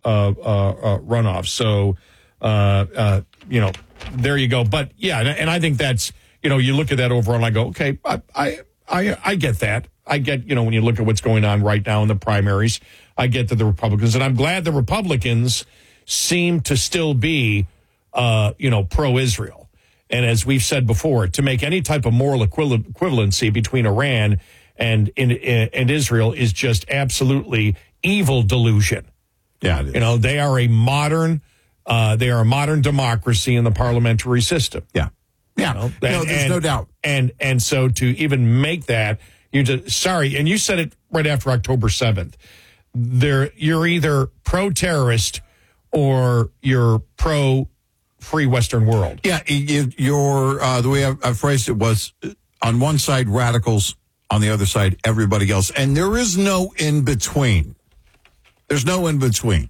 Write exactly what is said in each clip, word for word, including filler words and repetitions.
uh, uh, runoff. So, uh, uh, you know, there you go. But yeah, and, and I think that's, you know, you look at that overall and I go, okay, I, I, I, I get that. I get, you know, when you look at what's going on right now in the primaries, I get that the Republicans, and I'm glad the Republicans seem to still be, uh, you know, pro-Israel. And as we've said before, to make any type of moral equival- equivalency between Iran and in, in, and Israel is just absolutely evil delusion. Yeah, it is. You know, they are a modern, uh, they are a modern democracy in the parliamentary system. Yeah, yeah. You know, no, and, there's and, no doubt. And and so to even make that, you just sorry, and you said it right after October seventh. There, you're either pro-terrorist or you're pro-free Western world. Yeah, you, you're, uh, the way I, I phrased it was, on one side, radicals, on the other side, everybody else. And there is no in-between. There's no in-between.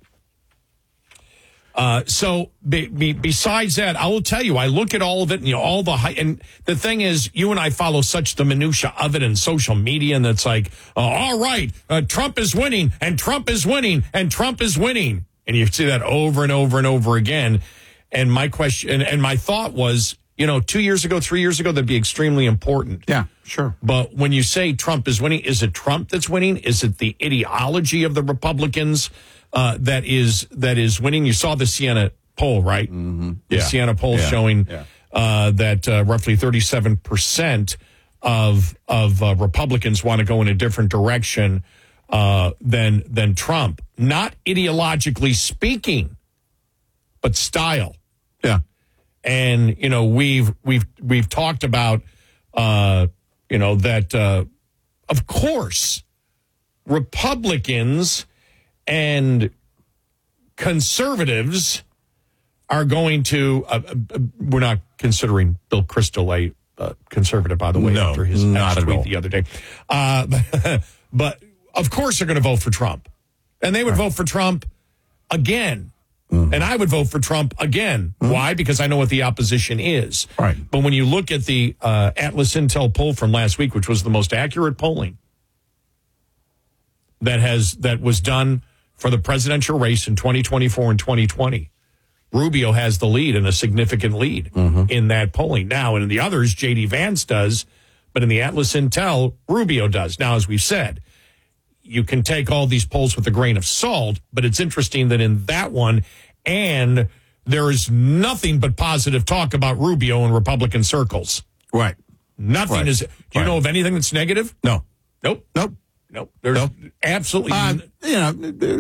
Uh, so be, be, besides that, I will tell you, I look at all of it, and you know, all the high, and the thing is, you and I follow such the minutia of it in social media, and it's like, uh, all right, uh, Trump is winning, and Trump is winning, and Trump is winning, and you see that over and over and over again. And my question, and, and my thought was, you know, two years ago, three years ago, that'd be extremely important. Yeah, sure. But when you say Trump is winning, is it Trump that's winning? Is it the ideology of the Republicans? Uh, that is that is winning. You saw the Siena poll, right? Mm-hmm. The yeah. Siena poll yeah. showing yeah. Uh, that uh, roughly thirty-seven percent of of uh, Republicans want to go in a different direction uh, than than Trump. Not ideologically speaking, but style. Yeah. And you know we've we've we've talked about uh, you know that uh, of course Republicans and conservatives are going to, uh, uh, we're not considering Bill Kristol a uh, conservative, by the way, no, after his not tweet all. the other day. Uh, but of course they're going to vote for Trump. And they would right. vote for Trump again. Mm-hmm. And I would vote for Trump again. Mm-hmm. Why? Because I know what the opposition is. Right. But when you look at the uh, Atlas Intel poll from last week, which was the most accurate polling that has that was done for the presidential race in twenty twenty-four and twenty twenty. Rubio has the lead and a significant lead mm-hmm. in that polling. Now, and in the others, J D. Vance does, but in the Atlas Intel, Rubio does. Now, as we've said, you can take all these polls with a grain of salt, but it's interesting that in that one, and there is nothing but positive talk about Rubio in Republican circles. Right. Nothing right. is. Do you right. know of anything that's negative? No. Nope. Nope. Nope. There's nope. absolutely uh, you know,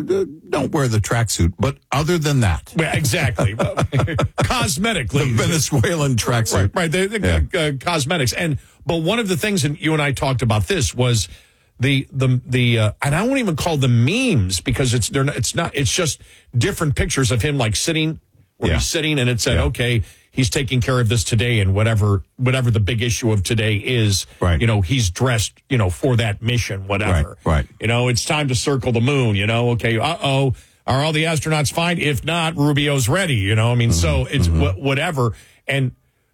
don't wear the tracksuit, but other than that. Well, exactly. Cosmetically. The Venezuelan tracksuit. Right, right. The, the yeah. uh, cosmetics. And but one of the things, and you and I talked about this, was the the the uh, and I won't even call them memes because it's they're not, it's not it's just different pictures of him like sitting where yeah. he's sitting, and it said, yeah. okay, he's taking care of this today, and whatever whatever the big issue of today is, right. you know, he's dressed, you know, for that mission, whatever. Right, right. You know, it's time to circle the moon, you know, okay, uh-oh, are all the astronauts fine? If not, Rubio's ready, you know, I mean, mm-hmm, so it's mm-hmm. wh- whatever. And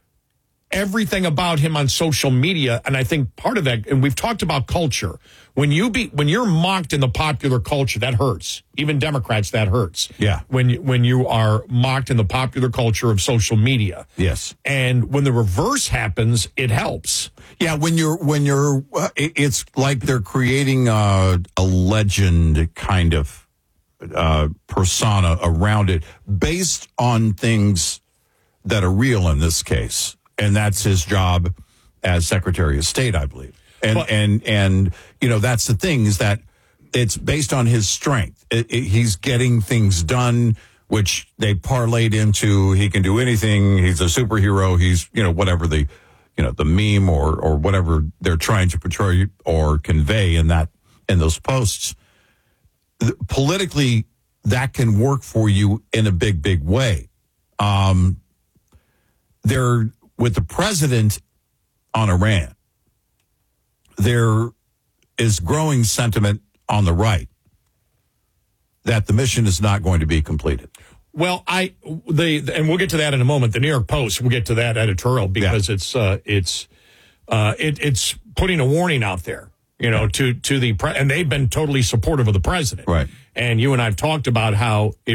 everything about him on social media, and I think part of that, and we've talked about culture, when you be when you're mocked in the popular culture, that hurts. Even Democrats, that hurts. Yeah. When you, when you are mocked in the popular culture of social media. Yes. And when the reverse happens, it helps. Yeah. When you're when you're, uh, it's like they're creating a, a legend kind of uh, persona around it, based on things that are real in this case, and that's his job as Secretary of State, I believe. And, but, and, and, you know, that's the thing, is that it's based on his strength. It, it, he's getting things done, which they parlayed into, he can do anything. He's a superhero. He's, you know, whatever the, you know, the meme or, or whatever they're trying to portray or convey in that, in those posts. The, politically, that can work for you in a big, big way. Um, there, with the president on Iran, there is growing sentiment on the right that the mission is not going to be completed. Well, I the and we'll get to that in a moment. The New York Post, we'll get to that editorial because yeah. it's uh, it's uh, it, it's putting a warning out there, you know, to to the pre- and they've been totally supportive of the president, right? And you and I've talked about how it